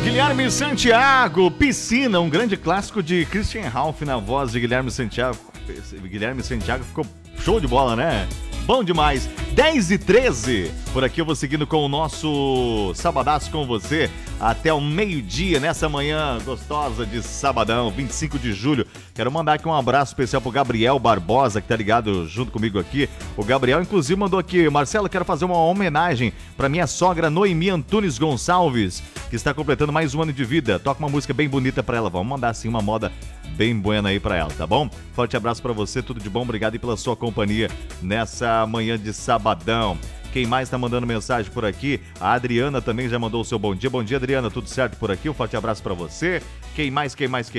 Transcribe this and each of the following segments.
Guilherme Santiago, Piscina, um grande clássico de Christian Ralph na voz de Guilherme Santiago. Guilherme Santiago ficou show de bola, né? Bom demais. 10h13. Por aqui eu vou seguindo com o nosso Sabadaço com você até o meio-dia, nessa manhã gostosa de sabadão, 25 de julho. Quero mandar aqui um abraço especial pro Gabriel Barbosa, que tá ligado junto comigo aqui. O Gabriel, inclusive, mandou aqui: Marcelo, quero fazer uma homenagem pra minha sogra Noemi Antunes Gonçalves, que está completando mais um ano de vida. Toca uma música bem bonita pra ela. Vamos mandar, assim, uma moda bem buena aí pra ela, tá bom? Forte abraço pra você, tudo de bom. Obrigado aí pela sua companhia nessa manhã de sabadão. Quem mais tá mandando mensagem por aqui? A Adriana também já mandou o seu bom dia. Bom dia, Adriana, tudo certo por aqui? Um forte abraço pra você. Quem mais?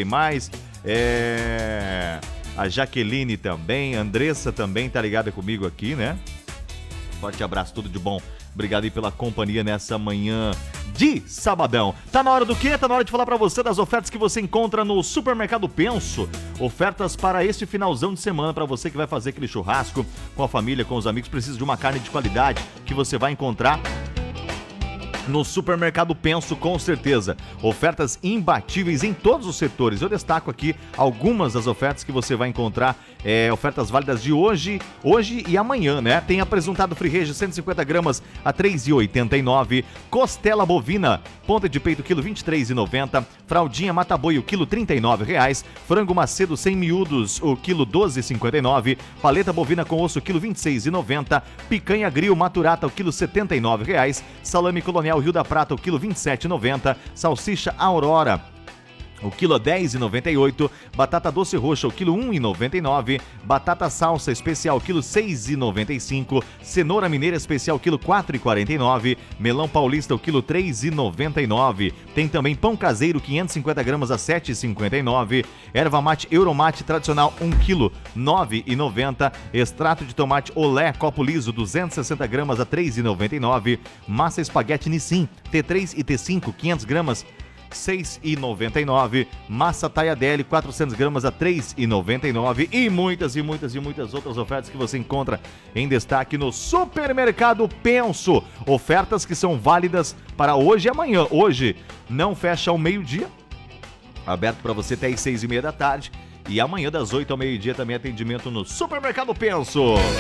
A Jaqueline também, a Andressa também tá ligada comigo aqui, né? Forte abraço, tudo de bom. Obrigado aí pela companhia nessa manhã de sabadão. Tá na hora do quê? Tá na hora de falar pra você das ofertas que você encontra no Supermercado Penso. Ofertas para este finalzão de semana, pra você que vai fazer aquele churrasco com a família, com os amigos, precisa de uma carne de qualidade que você vai encontrar no Supermercado Penso, com certeza. Ofertas imbatíveis em todos os setores. Eu destaco aqui algumas das ofertas que você vai encontrar, ofertas válidas de hoje e amanhã, né? Tem apresentado Frigejo 150 gramas a R$ 3,89. Costela bovina, ponta de peito, quilo R$ 23,90. Fraldinha Mata-Boi, o quilo R$ 39,00. Frango Macedo sem miúdos, o quilo R$ 12,59. Paleta bovina com osso, quilo R$ 26,90. Picanha Grill Maturata, o quilo R$ 79,00. Salame Colonial Rio da Prata, o quilo R$ 27,90. Salsicha Aurora, o quilo é R$ 10,98. Batata doce roxa, o quilo R$ 1,99. Batata salsa especial, quilo R$ 6,95. Cenoura mineira especial, quilo R$ 4,49. Melão paulista, o quilo R$ 3,99. Tem também pão caseiro, 550 gramas a R$ 7,59. Erva mate Euromate tradicional, 1 quilo, R$ 9,90. Extrato de tomate Olé, copo liso, 260 gramas a R$ 3,99. Massa espaguete Nissin, T3 e T5, 500 gramas, R$ 6,99. Massa Taiadelli, 400 gramas a R$ 3,99. E muitas outras ofertas que você encontra em destaque no Supermercado Penso. Ofertas que são válidas para hoje e amanhã. Hoje não fecha ao meio-dia, aberto para você até às 6h30 da tarde. E amanhã das 8 ao meio-dia também atendimento no Supermercado Penso.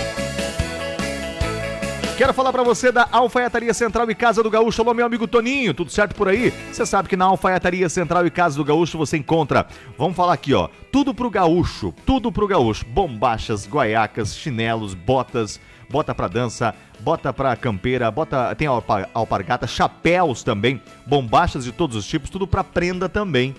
Quero falar pra você da Alfaiataria Central e Casa do Gaúcho. Alô, meu amigo Toninho, tudo certo por aí? Você sabe que na Alfaiataria Central e Casa do Gaúcho você encontra, vamos falar aqui, ó, tudo pro gaúcho. Bombachas, guaiacas, chinelos, botas, bota pra dança, bota pra campeira, tem alpargata, chapéus também, bombachas de todos os tipos, tudo pra prenda também.